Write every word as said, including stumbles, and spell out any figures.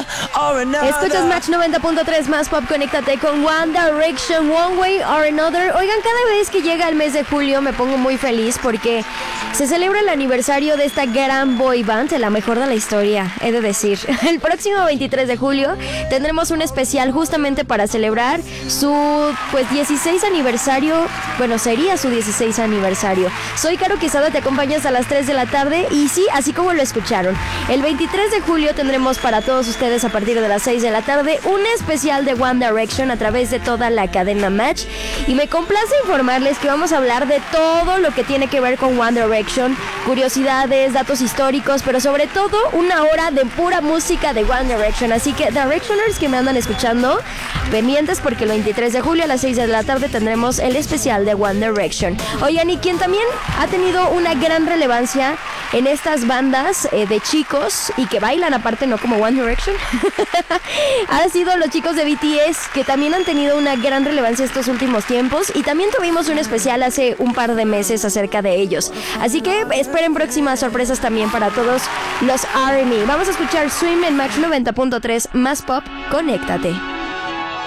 Escuchas Match noventa punto tres más pop, conéctate con One Direction, One Way or Another. Oigan, cada vez que llega el mes de julio me pongo muy feliz porque se celebra el aniversario de esta gran boy band, la mejor de la historia, he de decir. El próximo veintitrés de julio tendremos un especial justamente para celebrar su pues dieciséis aniversario. Bueno, sería su dieciséis aniversario. Soy Caro Quesada, te acompañas a las tres de la tarde y sí, así como lo escucharon. El veintitrés de julio tendremos para todos ustedes a partir de las seis de la tarde un especial de One Direction a través de toda la cadena Match. Y me complace informarles que vamos a hablar de todo lo que tiene que ver con One Direction, curiosidades, datos históricos, pero sobre todo una hora de pura música de One Direction. Así que Directioners que me andan escuchando, pendientes porque el veintitrés de julio a las seis de la tarde tendremos el especial de One Direction. Oigan, y quien también ha tenido una gran relevancia en estas bandas eh, de chicos y que bailan aparte, no como One Direction, han sido los chicos de B T S, que también han tenido una gran relevancia estos últimos tiempos, y también tuvimos un especial hace un par de meses acerca de ellos. Así que esperen próximas sorpresas también para todos los ARMY. Vamos a escuchar Swim en Match noventa punto tres más pop, conéctate.